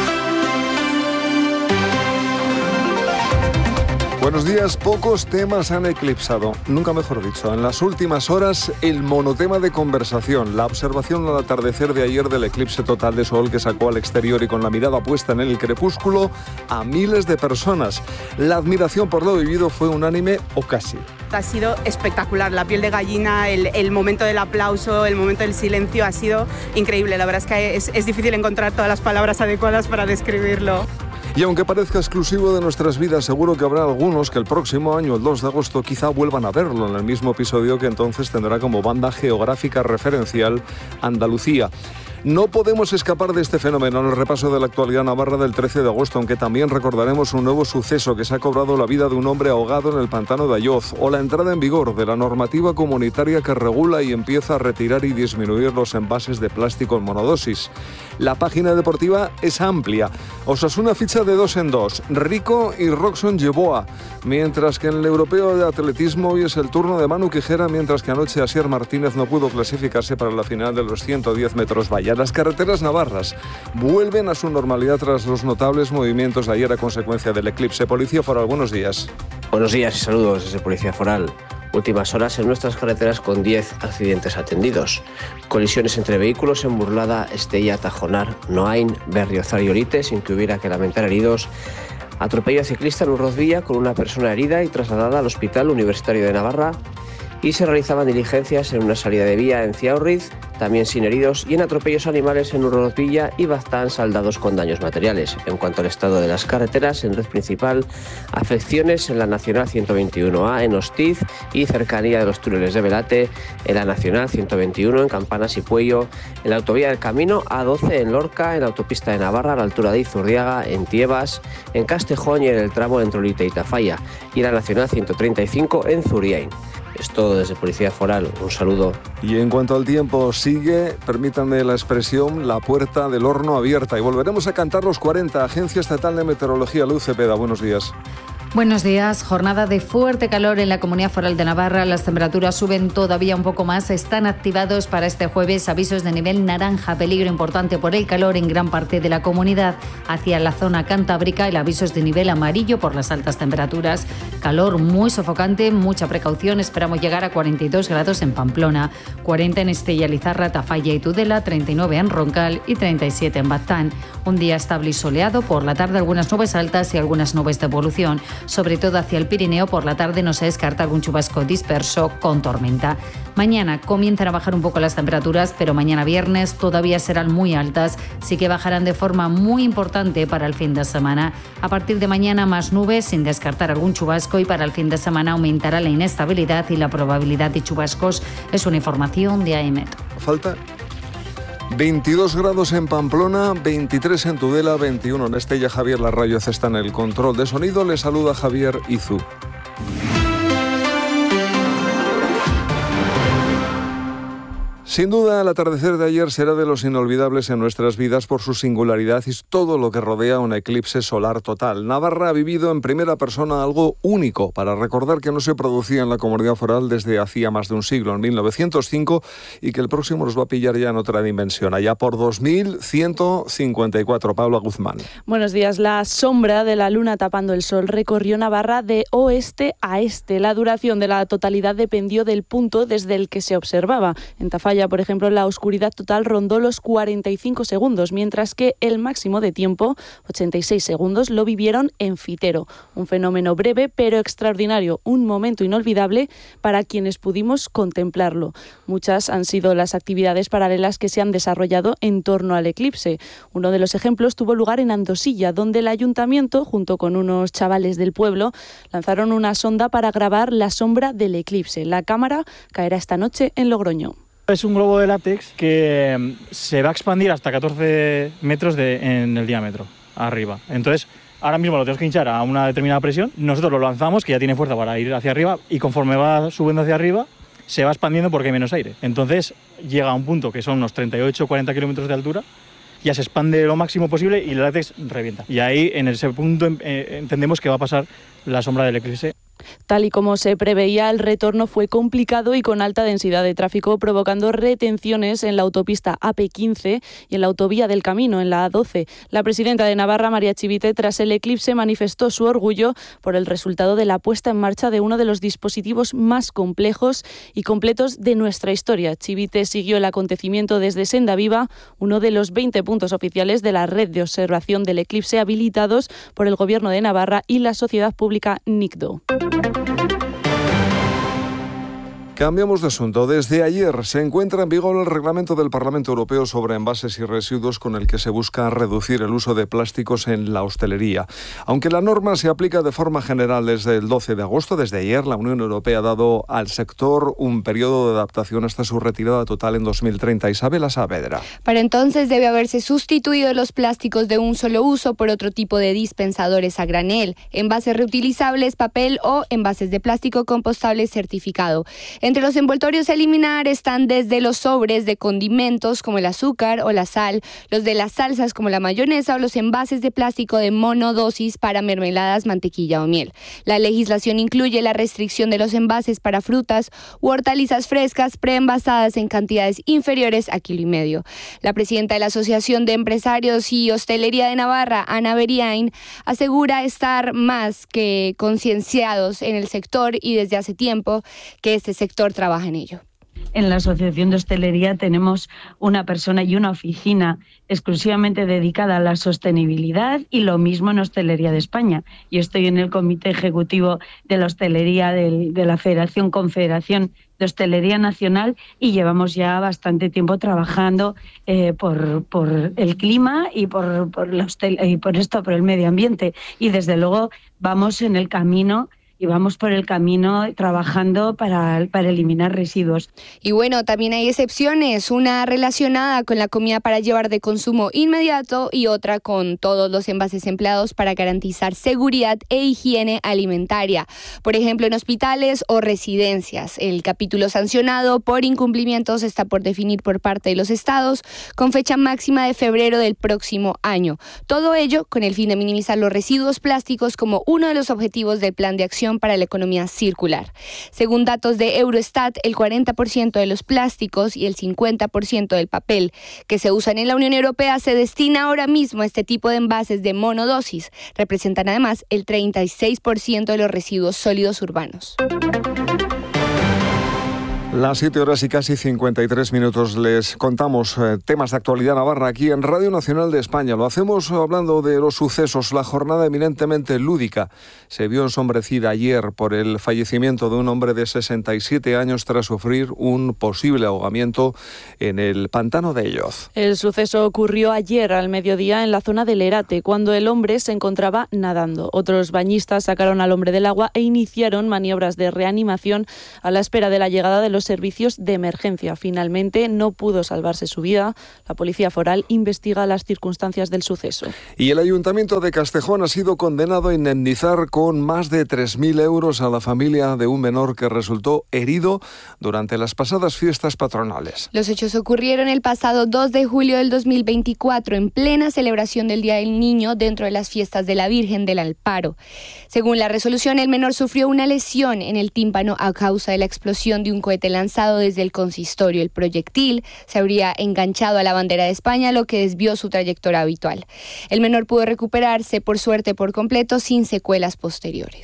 Buenos días. Pocos temas han eclipsado, nunca mejor dicho, en las últimas horas el monotema de conversación, la observación al atardecer de ayer del eclipse total de sol que sacó al exterior y con la mirada puesta en el crepúsculo a miles de personas. La admiración por lo vivido fue unánime o casi. Ha sido espectacular, la piel de gallina, el momento del aplauso, el momento del silencio ha sido increíble. La verdad es que es difícil encontrar todas las palabras adecuadas para describirlo. Y aunque parezca exclusivo de nuestras vidas, seguro que habrá algunos que el próximo año, el 2 de agosto, quizá vuelvan a verlo en el mismo episodio que entonces tendrá como banda geográfica referencial Andalucía. No podemos escapar de este fenómeno en el repaso de la actualidad navarra del 13 de agosto, aunque también recordaremos un nuevo suceso que se ha cobrado la vida de un hombre ahogado en el pantano de Ayoz, o la entrada en vigor de la normativa comunitaria que regula y empieza a retirar y disminuir los envases de plástico en monodosis. La página deportiva es amplia. Osasuna ficha de 2 en 2, Rico y Roxon Yeboah, mientras que en el europeo de atletismo hoy es el turno de Manu Quijera, mientras que anoche Asier Martínez no pudo clasificarse para la final de los 110 metros valla. Las carreteras navarras vuelven a su normalidad tras los notables movimientos de ayer a consecuencia del eclipse. Policía Foral, buenos días. Buenos días y saludos desde Policía Foral. Últimas horas en nuestras carreteras con 10 accidentes atendidos. Colisiones entre vehículos en Burlada, Estella, Tajonar, Noain, Berriozar y Orite, sin que hubiera que lamentar heridos. Atropello a ciclista en Urrozvilla con una persona herida y trasladada al Hospital Universitario de Navarra. Y se realizaban diligencias en una salida de vía en Ciaurriz, también sin heridos, y en atropellos animales en Urrozvilla y Baztán, saldados con daños materiales. En cuanto al estado de las carreteras, en red principal, afecciones en la Nacional 121A en Hostiz y cercanía de los túneles de Velate, en la Nacional 121 en Campanas y Puello, en la autovía del Camino A12 en Lorca, en la autopista de Navarra a la altura de Izurriaga, en Tiebas, en Castejón y en el tramo entre Olite y Tafalla, y la Nacional 135 en Zuriain. Es todo desde Policía Foral. Un saludo. Y en cuanto al tiempo, sigue, permítanme la expresión, la puerta del horno abierta. Y volveremos a cantar los 40. Agencia Estatal de Meteorología, Luz Cepeda. Buenos días. Buenos días. Jornada de fuerte calor en la Comunidad Foral de Navarra. Las temperaturas suben todavía un poco más. Están activados para este jueves avisos de nivel naranja, peligro importante por el calor en gran parte de la comunidad. Hacia la zona cantábrica, el aviso es de nivel amarillo por las altas temperaturas. Calor muy sofocante, mucha precaución. Esperamos llegar a 42 grados en Pamplona, 40 en Estella, Lizarra, Tafalla y Tudela, 39 en Roncal y 37 en Baztán. Un día estable y soleado. Por la tarde algunas nubes altas y algunas nubes de evolución. Sobre todo hacia el Pirineo, por la tarde no se descarta algún chubasco disperso con tormenta. Mañana comienzan a bajar un poco las temperaturas, pero mañana viernes todavía serán muy altas, sí que bajarán de forma muy importante para el fin de semana. A partir de mañana más nubes, sin descartar algún chubasco, y para el fin de semana aumentará la inestabilidad y la probabilidad de chubascos. Es una información de AEMET. Falta 22 grados en Pamplona, 23 en Tudela, 21 en Estella. Javier Larrayoz está en el control de sonido. Le saluda Javier Izu. Sin duda, el atardecer de ayer será de los inolvidables en nuestras vidas por su singularidad y todo lo que rodea un eclipse solar total. Navarra ha vivido en primera persona algo único para recordar que no se producía en la Comunidad Foral desde hacía más de un siglo, en 1905, y que el próximo nos va a pillar ya en otra dimensión, allá por 2154. Paula Guzmán. Buenos días. La sombra de la luna tapando el sol recorrió Navarra de oeste a este. La duración de la totalidad dependió del punto desde el que se observaba. En Tafalla, por ejemplo, la oscuridad total rondó los 45 segundos, mientras que el máximo de tiempo, 86 segundos, lo vivieron en Fitero. Un fenómeno breve pero extraordinario, un momento inolvidable para quienes pudimos contemplarlo. Muchas han sido las actividades paralelas que se han desarrollado en torno al eclipse. Uno de los ejemplos tuvo lugar en Andosilla, donde el ayuntamiento, junto con unos chavales del pueblo, lanzaron una sonda para grabar la sombra del eclipse. La cámara caerá esta noche en Logroño. Es un globo de látex que se va a expandir hasta 14 metros en el diámetro, arriba. Entonces, ahora mismo lo tenemos que hinchar a una determinada presión. Nosotros lo lanzamos, que ya tiene fuerza para ir hacia arriba, y conforme va subiendo hacia arriba, se va expandiendo porque hay menos aire. Entonces, llega a un punto que son unos 38-40 kilómetros de altura, ya se expande lo máximo posible y el látex revienta. Y ahí, en ese punto, entendemos que va a pasar la sombra del eclipse. Tal y como se preveía, el retorno fue complicado y con alta densidad de tráfico, provocando retenciones en la autopista AP15 y en la autovía del Camino, en la A12. La presidenta de Navarra, María Chivite, tras el eclipse manifestó su orgullo por el resultado de la puesta en marcha de uno de los dispositivos más complejos y completos de nuestra historia. Chivite siguió el acontecimiento desde Senda Viva, uno de los 20 puntos oficiales de la red de observación del eclipse habilitados por el Gobierno de Navarra y la sociedad pública NICDO. Cambiamos de asunto. Desde ayer se encuentra en vigor el reglamento del Parlamento Europeo sobre envases y residuos con el que se busca reducir el uso de plásticos en la hostelería. Aunque la norma se aplica de forma general desde el 12 de agosto, desde ayer la Unión Europea ha dado al sector un periodo de adaptación hasta su retirada total en 2030. Isabela Saavedra. Para entonces debe haberse sustituido los plásticos de un solo uso por otro tipo de dispensadores a granel, envases reutilizables, papel o envases de plástico compostable certificado. Entre los envoltorios a eliminar están desde los sobres de condimentos como el azúcar o la sal, los de las salsas como la mayonesa o los envases de plástico de monodosis para mermeladas, mantequilla o miel. La legislación incluye la restricción de los envases para frutas u hortalizas frescas preenvasadas en cantidades inferiores a 1,5 kilos. La presidenta de la Asociación de Empresarios y Hostelería de Navarra, Ana Beriain, asegura estar más que concienciados en el sector y desde hace tiempo que este sector trabaja en ello. En la Asociación de Hostelería tenemos una persona y una oficina exclusivamente dedicada a la sostenibilidad y lo mismo en Hostelería de España. Yo estoy en el Comité Ejecutivo de la Hostelería de la Confederación de Hostelería Nacional y llevamos ya bastante tiempo trabajando por el clima y por el medio ambiente. Y desde luego vamos en el camino y vamos por el camino trabajando para eliminar residuos. Y bueno, también hay excepciones, una relacionada con la comida para llevar de consumo inmediato y otra con todos los envases empleados para garantizar seguridad e higiene alimentaria, por ejemplo en hospitales o residencias. El capítulo sancionado por incumplimientos está por definir por parte de los estados con fecha máxima de febrero del próximo año. Todo ello con el fin de minimizar los residuos plásticos como uno de los objetivos del Plan de Acción para la Economía Circular. Según datos de Eurostat, el 40% de los plásticos y el 50% del papel que se usan en la Unión Europea se destina ahora mismo a este tipo de envases de monodosis. Representan además el 36% de los residuos sólidos urbanos. Las 7 horas y casi 53 minutos les contamos temas de actualidad navarra aquí en Radio Nacional de España. Lo hacemos hablando de los sucesos. La jornada eminentemente lúdica se vio ensombrecida ayer por el fallecimiento de un hombre de 67 años tras sufrir un posible ahogamiento en el pantano de Elloz. El suceso ocurrió ayer al mediodía en la zona del Erate, cuando el hombre se encontraba nadando. Otros bañistas sacaron al hombre del agua e iniciaron maniobras de reanimación a la espera de la llegada de los servicios de emergencia. Finalmente no pudo salvarse su vida. La Policía Foral investiga las circunstancias del suceso. Y el Ayuntamiento de Castejón ha sido condenado a indemnizar con más de 3.000 euros a la familia de un menor que resultó herido durante las pasadas fiestas patronales. Los hechos ocurrieron el pasado 2 de julio del 2024 en plena celebración del Día del Niño dentro de las fiestas de la Virgen del Alparo. Según la resolución, el menor sufrió una lesión en el tímpano a causa de la explosión de un cohete lanzado desde el consistorio. El proyectil se habría enganchado a la bandera de España, lo que desvió su trayectoria habitual. El menor pudo recuperarse, por suerte, por completo, sin secuelas posteriores.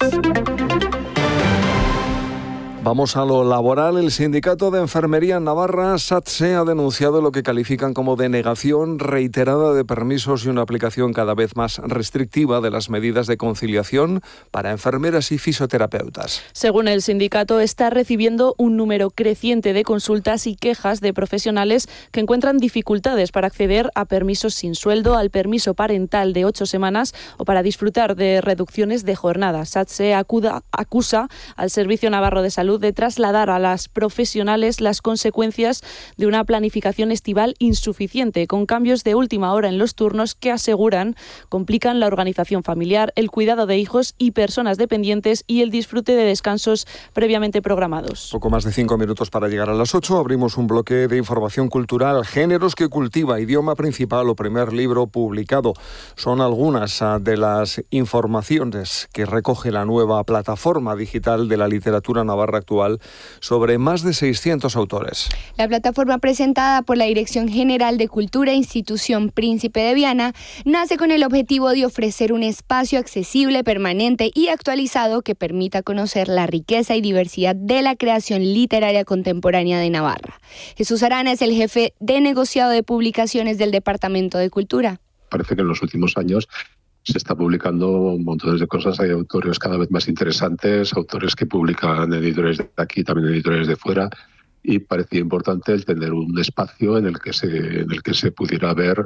Vamos a lo laboral. El Sindicato de Enfermería en Navarra, SATSE, ha denunciado lo que califican como denegación reiterada de permisos y una aplicación cada vez más restrictiva de las medidas de conciliación para enfermeras y fisioterapeutas. Según el sindicato, está recibiendo un número creciente de consultas y quejas de profesionales que encuentran dificultades para acceder a permisos sin sueldo, al permiso parental de 8 semanas o para disfrutar de reducciones de jornada. SATSE acusa al Servicio Navarro de Salud de trasladar a las profesionales las consecuencias de una planificación estival insuficiente, con cambios de última hora en los turnos que aseguran complican la organización familiar, el cuidado de hijos y personas dependientes y el disfrute de descansos previamente programados. Poco más de 5 minutos para llegar a las 8. Abrimos un bloque de información cultural. Géneros que cultiva, idioma principal o primer libro publicado. Son algunas de las informaciones que recoge la nueva plataforma digital de la literatura navarra actual sobre más de 600 autores. La plataforma presentada por la Dirección General de Cultura e Institución Príncipe de Viana nace con el objetivo de ofrecer un espacio accesible, permanente y actualizado que permita conocer la riqueza y diversidad de la creación literaria contemporánea de Navarra. Jesús Arana es el jefe de negociado de publicaciones del Departamento de Cultura. Parece que en los últimos años se está publicando montones de cosas, hay autores cada vez más interesantes, autores que publican editoriales de aquí, también editoriales de fuera, y parecía importante el tener un espacio en el que se pudiera ver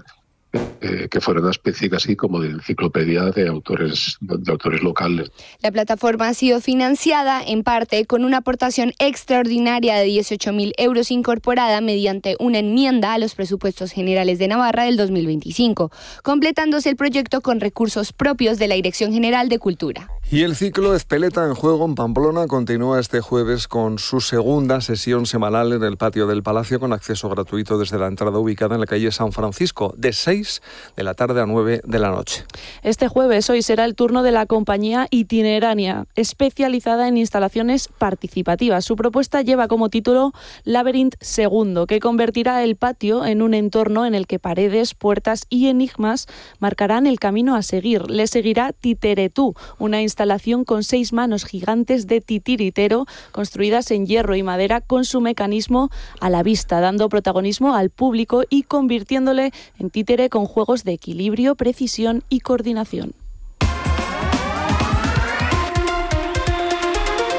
que fuera una especie casi como de enciclopedia de autores locales. La plataforma ha sido financiada en parte con una aportación extraordinaria de 18.000 euros incorporada mediante una enmienda a los presupuestos generales de Navarra del 2025, completándose el proyecto con recursos propios de la Dirección General de Cultura. Y el ciclo Ezpeleta en Juego en Pamplona continúa este jueves con su segunda sesión semanal en el patio del Palacio con acceso gratuito desde la entrada ubicada en la calle San Francisco, de 6 de la tarde a 9 de la noche. Este jueves hoy será el turno de la compañía Itinerania, especializada en instalaciones participativas. Su propuesta lleva como título Labyrinth II, que convertirá el patio en un entorno en el que paredes, puertas y enigmas marcarán el camino a seguir. Le seguirá Titeretú, una instalación con 6 manos gigantes de titiritero construidas en hierro y madera con su mecanismo a la vista, dando protagonismo al público y convirtiéndole en títere con juegos de equilibrio, precisión y coordinación.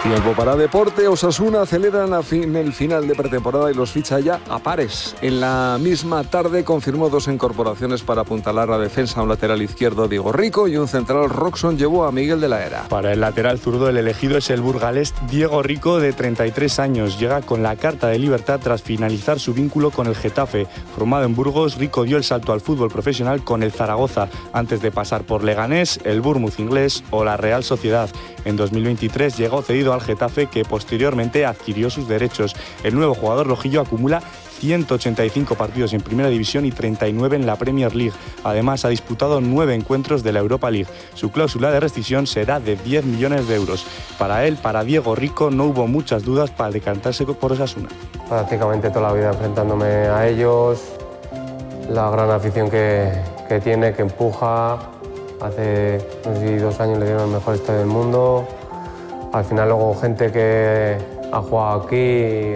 Tiempo para deporte. Osasuna celebran el final de pretemporada y los ficha ya a pares. En la misma tarde confirmó 2 incorporaciones para apuntalar la defensa: un lateral izquierdo, Diego Rico, y un central, Roxon, llevó a Miguel de la Era. Para el lateral zurdo, el elegido es el burgalés Diego Rico, de 33 años. Llega con la carta de libertad tras finalizar su vínculo con el Getafe. Formado en Burgos, Rico dio el salto al fútbol profesional con el Zaragoza, antes de pasar por Leganés, el Bournemouth inglés o la Real Sociedad. En 2023 llegó cedido al Getafe, que posteriormente adquirió sus derechos. El nuevo jugador rojillo acumula 185 partidos en Primera División y 39 en la Premier League. Además, ha disputado 9 encuentros de la Europa League. Su cláusula de rescisión será de 10 millones de euros. Para Diego Rico, no hubo muchas dudas para decantarse por Osasuna. Prácticamente toda la vida enfrentándome a ellos, la gran afición que tiene, que empuja. Hace, no sé si 2 años le dieron el mejor estadio del mundo. Al final luego gente que ha jugado aquí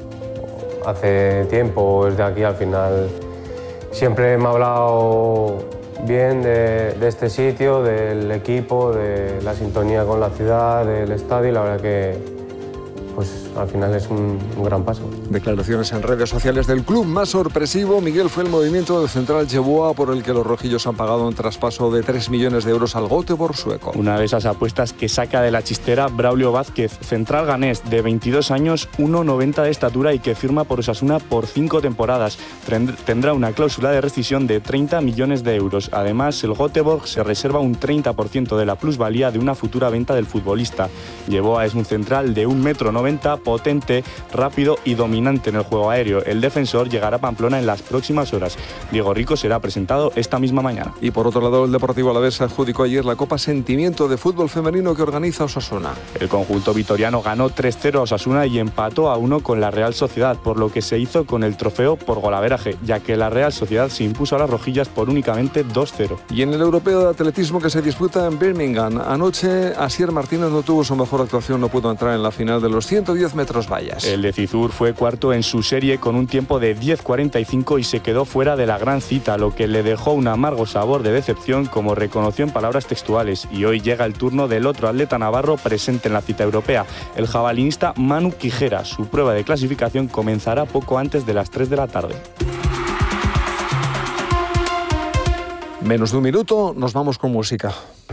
hace tiempo, desde aquí, al final siempre me ha hablado bien de este sitio, del equipo, de la sintonía con la ciudad, del estadio, y la verdad que pues al final es un gran paso. Declaraciones en redes sociales del club. Más sorpresivo, Miguel, fue el movimiento del central Yeboah, por el que los rojillos han pagado un traspaso de 3 millones de euros al Göteborg sueco. Una de esas apuestas que saca de la chistera Braulio Vázquez, central ganés de 22 años, 1,90 de estatura y que firma por Osasuna por 5 temporadas. Tendrá una cláusula de rescisión de 30 millones de euros. Además, el Göteborg se reserva un 30% de la plusvalía de una futura venta del futbolista. Yeboah es un central de 1,90 m, potente, rápido y dominante en el juego aéreo. El defensor llegará a Pamplona en las próximas horas. Diego Rico será presentado esta misma mañana. Y por otro lado, el Deportivo Alavés adjudicó ayer la Copa Sentimiento de fútbol femenino que organiza Osasuna. El conjunto vitoriano ganó 3-0 a Osasuna y empató a 1 con la Real Sociedad, por lo que se hizo con el trofeo por golaveraje, ya que la Real Sociedad se impuso a las rojillas por únicamente 2-0. Y en el europeo de atletismo que se disputa en Birmingham, anoche Asier Martínez no tuvo su mejor actuación, no pudo entrar en la final de los 110 metros vallas. El de Cizur fue cuarto en su serie con un tiempo de 10:45 y se quedó fuera de la gran cita, lo que le dejó un amargo sabor de decepción, como reconoció en palabras textuales. Y hoy llega el turno del otro atleta navarro presente en la cita europea, el jabalinista Manu Quijera. Su prueba de clasificación comenzará poco antes de las 3 de la tarde. Menos de un minuto, nos vamos con música.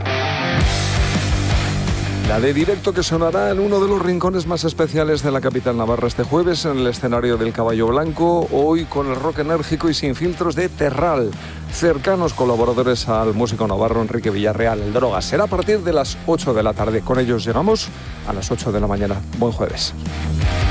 La de Directo, que sonará en uno de los rincones más especiales de la capital navarra este jueves, en el escenario del Caballo Blanco, hoy con el rock enérgico y sin filtros de Terral. Cercanos colaboradores al músico navarro Enrique Villarreal, el Drogas. Será a partir de las 8 de la tarde. Con ellos llegamos a las 8 de la mañana. Buen jueves.